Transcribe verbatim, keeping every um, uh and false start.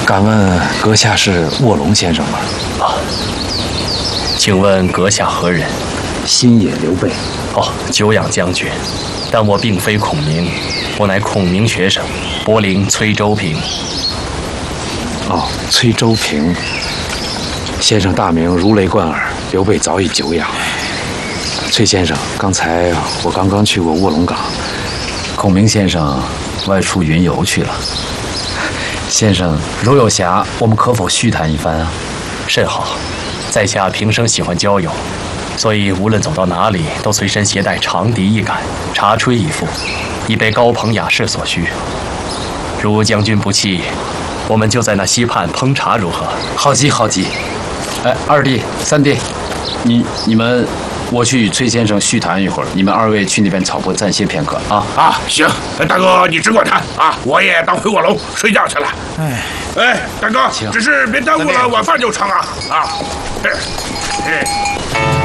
敢问阁下是卧龙先生吗？ 啊，请问阁下何人？ 新野刘备。 哦，久仰将军，但我并非孔明，我乃孔明学生，柏林崔州平。 哦，崔州平先生大名如雷贯耳，刘备早已久仰。崔先生，刚才我刚刚去过卧龙岗，孔明先生外出云游去了。先生如有暇，我们可否叙谈一番啊？ 甚好，在下平生喜欢交友，所以无论走到哪里，都随身携带长笛一杆，茶吹一副，以备高朋雅士所需。如将军不弃，我们就在那溪畔烹茶如何？ 好极好极。哎，二弟、三弟，你你们，我去与崔先生叙谈一会儿，你们二位去那边草坡暂歇片刻啊。 啊，行，大哥你只管谈啊，我也当回卧龙睡觉去了。哎哎，大哥，只是别耽误了晚饭就成啊啊！哎哎。